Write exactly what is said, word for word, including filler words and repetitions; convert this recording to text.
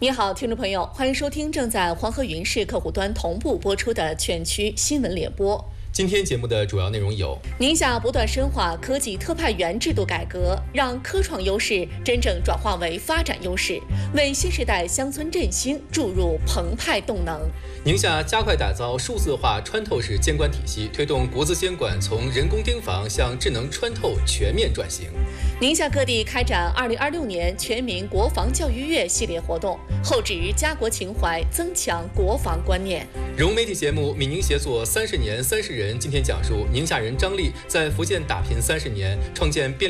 你好，听众朋友，欢迎收听正在黄河云视客户端同步播出的全区新闻联播。 今天节目的主要内容有： 宁夏不断深化科技特派员制度改革，让科创优势真正转化为发展优势，为新时代乡村振兴注入澎湃动能。 宁夏加快打造数字化穿透式监管体系，推动国资监管从人工盯防向智能穿透全面转型。 宁夏各地开展二零二六年全民国防教育月系列活动，厚植家国情怀，增强国防观念。 融媒体节目《闽宁协作三十年三十人》今天讲述宁夏人张丽在福建打拼三十年，创建便利